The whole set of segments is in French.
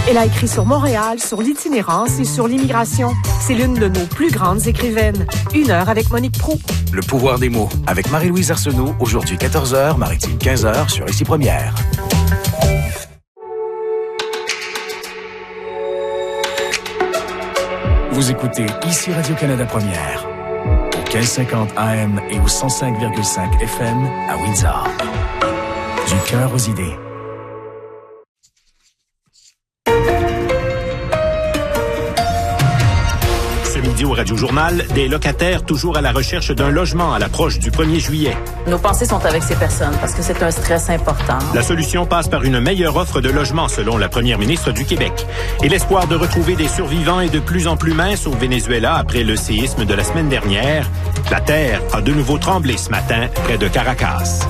Elle a écrit sur Montréal, sur l'itinérance et sur l'immigration. C'est l'une de nos plus grandes écrivaines. 1 heure avec Monique Proulx. Le pouvoir des mots avec Marie-Louise Arsenault, aujourd'hui 14h, Maritime 15h sur Ici Première. Vous écoutez Ici Radio-Canada Première, au 1550 AM et au 105,5 FM à Windsor. Du cœur aux idées. Ce midi au Radio-Journal, des locataires toujours à la recherche d'un logement à l'approche du 1er juillet. Nos pensées sont avec ces personnes parce que c'est un stress important. La solution passe par une meilleure offre de logement, selon la première ministre du Québec. Et l'espoir de retrouver des survivants est de plus en plus mince au Venezuela après le séisme de la semaine dernière. La terre a de nouveau tremblé ce matin près de Caracas.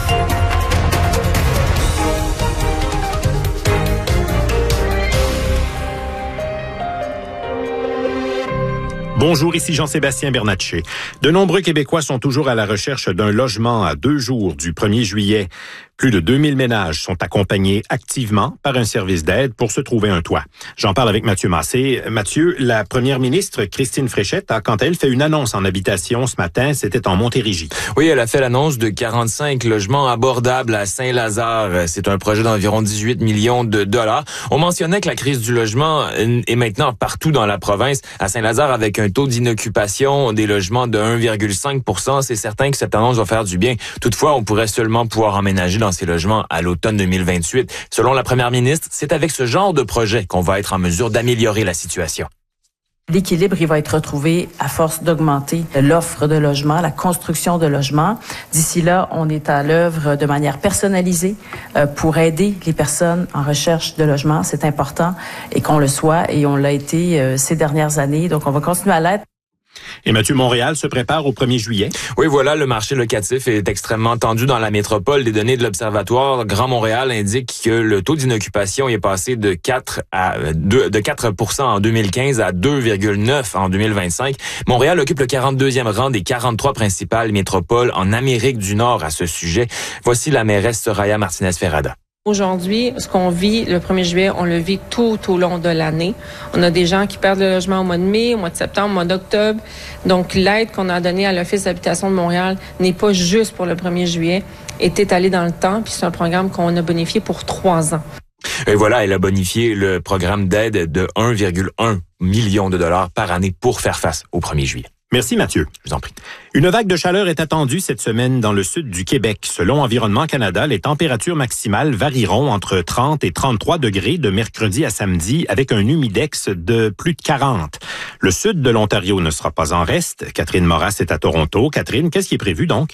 Bonjour, ici Jean-Sébastien Bernatchez. De nombreux Québécois sont toujours à la recherche d'un logement à 2 jours du 1er juillet. Plus de 2000 ménages sont accompagnés activement par un service d'aide pour se trouver un toit. J'en parle avec Mathieu Massé. Mathieu, la première ministre Christine Fréchette a, quant à elle, fait une annonce en habitation ce matin. C'était en Montérégie. Oui, elle a fait l'annonce de 45 logements abordables à Saint-Lazare. C'est un projet d'environ 18 millions de dollars. On mentionnait que la crise du logement est maintenant partout dans la province. À Saint-Lazare, avec un taux d'inoccupation des logements de 1,5 %, c'est certain que cette annonce va faire du bien. Toutefois, on pourrait seulement pouvoir emménager dans ces logements à l'automne 2028. Selon la première ministre, c'est avec ce genre de projet qu'on va être en mesure d'améliorer la situation. L'équilibre, il va être retrouvé à force d'augmenter l'offre de logement, la construction de logements. D'ici là, on est à l'œuvre de manière personnalisée pour aider les personnes en recherche de logement. C'est important et qu'on le soit et on l'a été ces dernières années. Donc, on va continuer à l'être. Et Mathieu, Montréal se prépare au 1er juillet. Oui, voilà, le marché locatif est extrêmement tendu dans la métropole. Des données de l'Observatoire Grand Montréal indiquent que le taux d'inoccupation est passé de 4 % en 2015 à 2,9 en 2025. Montréal occupe le 42e rang des 43 principales métropoles en Amérique du Nord à ce sujet. Voici la mairesse Soraya Martinez-Ferrada. Aujourd'hui, ce qu'on vit le 1er juillet, on le vit tout au long de l'année. On a des gens qui perdent le logement au mois de mai, au mois de septembre, au mois d'octobre. Donc, l'aide qu'on a donnée à l'Office d'habitation de Montréal n'est pas juste pour le 1er juillet, est étalée dans le temps, puis c'est un programme qu'on a bonifié pour 3 ans. Et voilà, elle a bonifié le programme d'aide de 1,1 million de dollars par année pour faire face au 1er juillet. Merci Mathieu. Je vous en prie. Une vague de chaleur est attendue cette semaine dans le sud du Québec. Selon Environnement Canada, les températures maximales varieront entre 30 et 33 degrés de mercredi à samedi avec un humidex de plus de 40. Le sud de l'Ontario ne sera pas en reste. Catherine Moras est à Toronto. Catherine, qu'est-ce qui est prévu donc?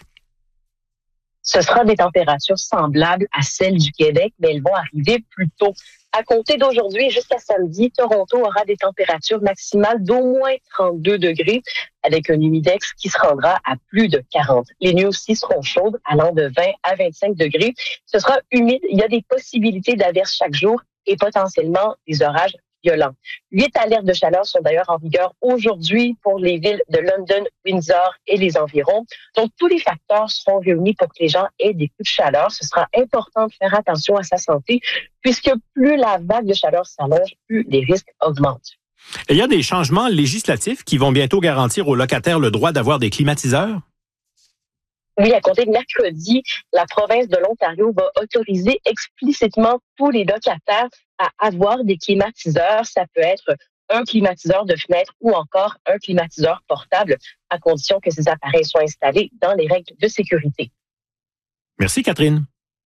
Ce sera des températures semblables à celles du Québec, mais elles vont arriver plus tôt. À compter d'aujourd'hui jusqu'à samedi, Toronto aura des températures maximales d'au moins 32 degrés avec un humidex qui se rendra à plus de 40. Les nuits aussi seront chaudes, allant de 20 à 25 degrés. Ce sera humide. Il y a des possibilités d'averses chaque jour et potentiellement des orages violents. 8 alertes de chaleur sont d'ailleurs en vigueur aujourd'hui pour les villes de London, Windsor et les environs. Donc, tous les facteurs seront réunis pour que les gens aient des coups de chaleur. Ce sera important de faire attention à sa santé puisque plus la vague de chaleur s'allonge, plus les risques augmentent. Et il y a des changements législatifs qui vont bientôt garantir aux locataires le droit d'avoir des climatiseurs? Oui, à compter de mercredi, la province de l'Ontario va autoriser explicitement tous les locataires à avoir des climatiseurs. Ça peut être un climatiseur de fenêtre ou encore un climatiseur portable, à condition que ces appareils soient installés dans les règles de sécurité. Merci, Catherine.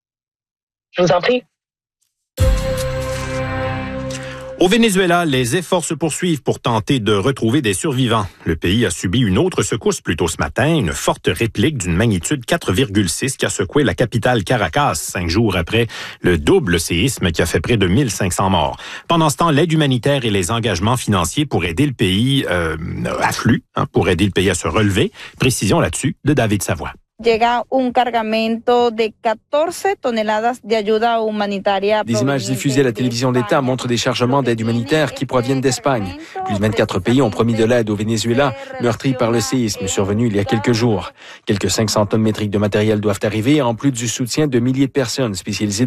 Je vous en prie. Au Venezuela, les efforts se poursuivent pour tenter de retrouver des survivants. Le pays a subi une autre secousse plus tôt ce matin, une forte réplique d'une magnitude 4,6 qui a secoué la capitale Caracas 5 jours après le double séisme qui a fait près de 1500 morts. Pendant ce temps, l'aide humanitaire et les engagements financiers pour aider le pays affluent, pour aider le pays à se relever. Précision là-dessus de David Savoie. Llega un cargamento de 14 toneladas de ayuda humanitaria. Des images diffusées à la télévision d'État montrent des chargements d'aide humanitaire qui proviennent d'Espagne. Plus de 24 pays ont promis de l'aide au Venezuela, meurtri par le séisme survenu il y a quelques jours. Quelques 500 tonnes métriques de matériel doivent arriver, en plus du soutien de milliers de personnes spécialisées